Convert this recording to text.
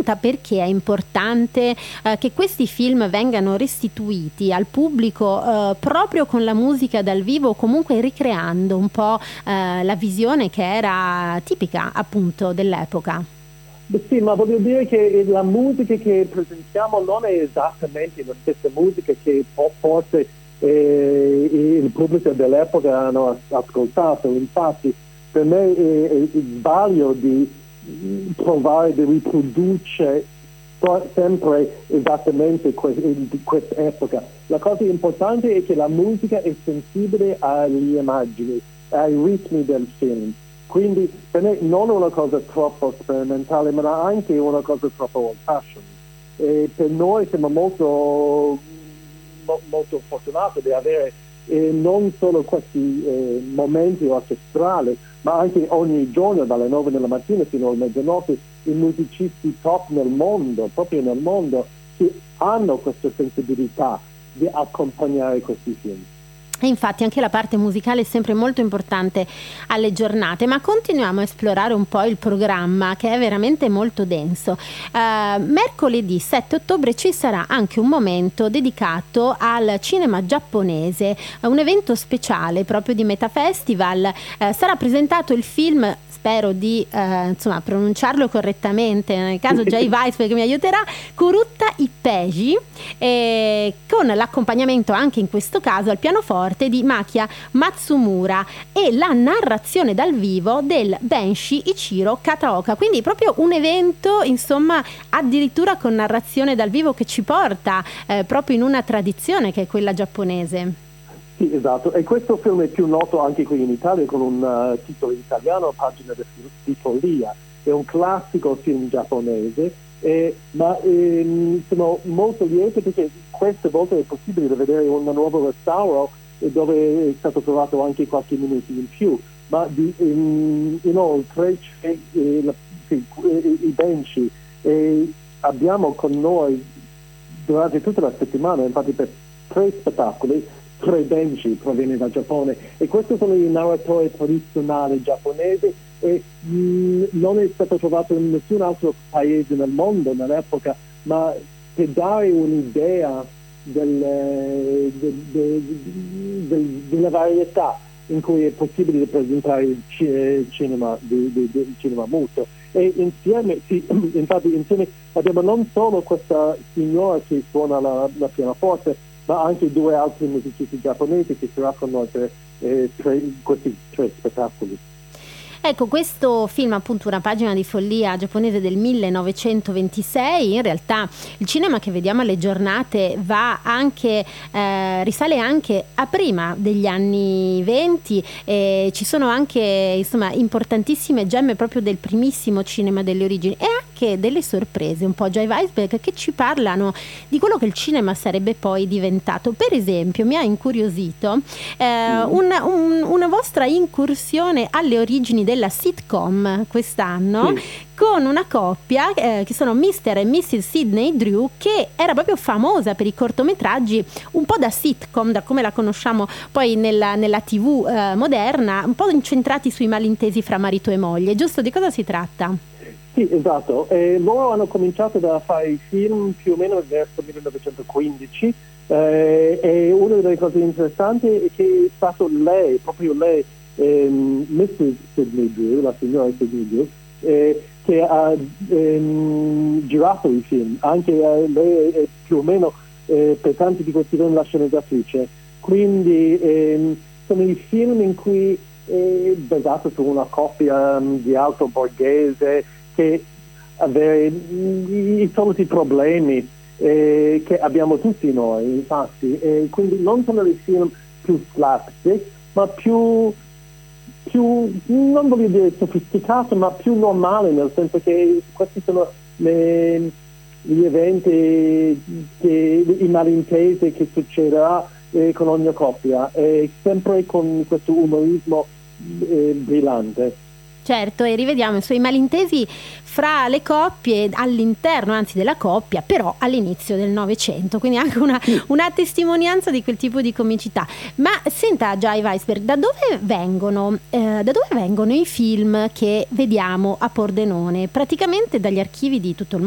racconta perché è importante che questi film vengano restituiti al pubblico proprio con la musica dal vivo, comunque ricreando un po' la visione che era tipica appunto dell'epoca. Beh, sì, ma voglio dire che la musica che presentiamo non è esattamente la stessa musica che forse il pubblico dell'epoca hanno ascoltato. Infatti, per me è il sbaglio di provare di riprodurre sempre esattamente di questa epoca. La cosa importante è che la musica è sensibile alle immagini, ai ritmi del film. Quindi per me non è una cosa troppo sperimentale, ma anche una cosa troppo old fashioned. E per noi siamo molto fortunati di avere non solo questi momenti orchestrali, ma anche ogni giorno dalle 9 della mattina fino a mezzanotte i musicisti top nel mondo, proprio nel mondo, che hanno questa sensibilità di accompagnare questi film. E infatti anche la parte musicale è sempre molto importante alle giornate, ma continuiamo a esplorare un po' il programma, che è veramente molto denso. Mercoledì 7 ottobre ci sarà anche un momento dedicato al cinema giapponese, un evento speciale proprio di Metafestival. Sarà presentato il film, spero di pronunciarlo correttamente, nel caso Jay Weisberg che mi aiuterà, Kurutta Ippeji, con l'accompagnamento anche in questo caso al pianoforte di Makia Matsumura e la narrazione dal vivo del Benshi Ichiro Kataoka. Quindi proprio un evento, insomma, addirittura con narrazione dal vivo, che ci porta proprio in una tradizione che è quella giapponese. Sì, esatto, e questo film è più noto anche qui in Italia con un titolo italiano, Pagina di follia. È un classico film giapponese, ma sono molto lieto perché queste volte è possibile vedere un nuovo restauro dove è stato trovato anche qualche minuto in più, ma inoltre c'è i Benshi, e abbiamo con noi durante tutta la settimana, infatti per 3 spettacoli, 3 Benshi proviene dal Giappone, e questi sono i narratori tradizionali giapponesi, e non è stato trovato in nessun altro paese nel mondo nell'epoca, ma per dare un'idea della varietà in cui è possibile presentare il cinema muto. E insieme, sì, infatti insieme abbiamo non solo questa signora che suona la pianoforte, ma anche 2 altri musicisti giapponesi che saranno con noi per questi 3 spettacoli. Ecco, questo film, appunto, una pagina di follia giapponese del 1926, in realtà il cinema che vediamo alle giornate risale anche a prima degli anni 20, e ci sono anche, insomma, importantissime gemme proprio del primissimo cinema delle origini, e anche delle sorprese un po' Jay Weisberg, che ci parlano di quello che il cinema sarebbe poi diventato. Per esempio mi ha incuriosito una vostra incursione alle origini della sitcom quest'anno, con una coppia che sono Mr. e Mrs. Sidney Drew, che era proprio famosa per i cortometraggi un po' da sitcom, da come la conosciamo poi nella TV moderna, un po' incentrati sui malintesi fra marito e moglie. Giusto, di cosa si tratta? Sì, esatto. Loro hanno cominciato da fare i film più o meno verso 1915, e una delle cose interessanti è che è stato lei, proprio lei, Mrs. Sidney Drew, la signora Sidney Drew, che ha girato i film. Anche lei è più o meno per tanti di questi film la sceneggiatrice. Quindi sono i film in cui è basato su una coppia di alto borghese che avere i soliti problemi che abbiamo tutti noi, infatti. Quindi non sono dei film più slapstick, ma più non voglio dire sofisticato, ma più normale, nel senso che questi sono gli eventi, i malintesi che succederà con ogni coppia, sempre con questo umorismo brillante. Certo, e rivediamo i suoi malintesi fra le coppie, all'interno anzi della coppia, però all'inizio del Novecento, quindi anche una testimonianza di quel tipo di comicità. Ma senta, Jay Weisberg, da dove vengono i film che vediamo a Pordenone? Praticamente dagli archivi di tutto il